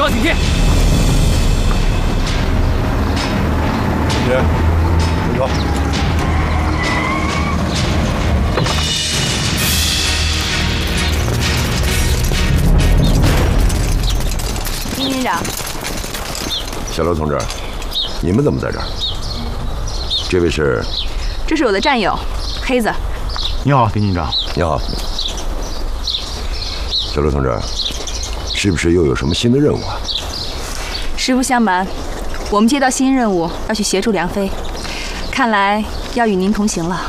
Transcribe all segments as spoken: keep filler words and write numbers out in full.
高警惕！ 姐，跟着。 丁警长， 小刘同志，你们怎么在这儿？这位是？ 这是我的战友，黑子。 你好，丁警长。 你好，小刘同志，是不是又有什么新的任务啊？ 实不相瞒，我们接到新任务，要去协助梁飞，看来要与您同行了。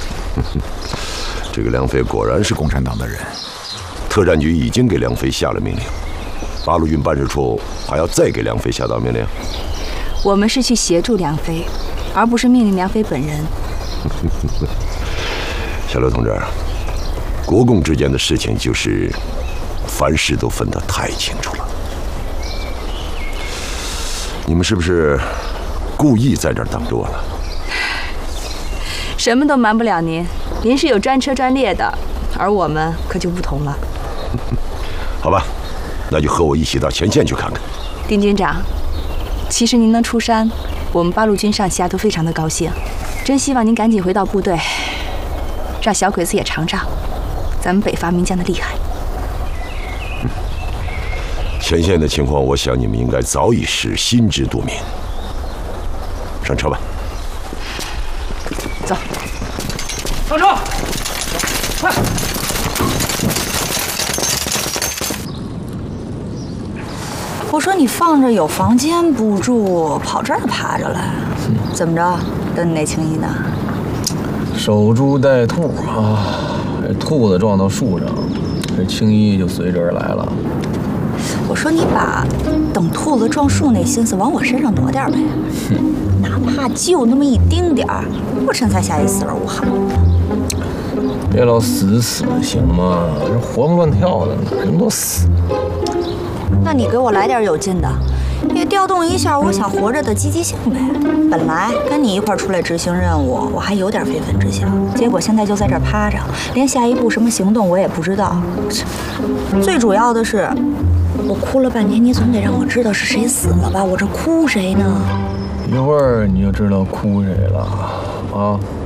这个梁飞果然是共产党的人，特战局已经给梁飞下了命令。八路军办事处还要再给梁飞下达命令？ 我们是去协助梁飞，而不是命令梁飞本人。 小刘同志，国共之间的事情就是凡事都分得太清楚了。你们是不是故意在这儿等着我呢？ 什么都瞒不了您，您是有专车专列的，而我们可就不同了。 好吧。那就和我一起到前线去看看。 丁军长，其实您能出山，我们八路军上下都非常的高兴。真希望您赶紧回到部队，让小鬼子也尝尝咱们北伐名将的厉害。 嗯，前线的情况，我想你们应该早已是心知肚明。上车吧。 走。 上车！快！ 我说你放着有房间不住，跑这儿趴着来，怎么着？等你那青衣呢？ 守株待兔啊！这兔子撞到树上，这青衣就随之而来了。 我说你把等兔子撞树那心思往我身上挪点呗，哪怕就那么一丁点儿，我这才下去死而无憾。 别老死死行吗？这活蹦乱跳的，哪那么多死？ 那你给我来点有劲的，也调动一下我想活着的积极性呗。本来跟你一块出来执行任务，我还有点非分之想，结果现在就在这儿趴着，连下一步什么行动我也不知道。最主要的是，我哭了半天，你总得让我知道是谁死了吧？我这哭谁呢？ 一会儿你就知道哭谁了啊！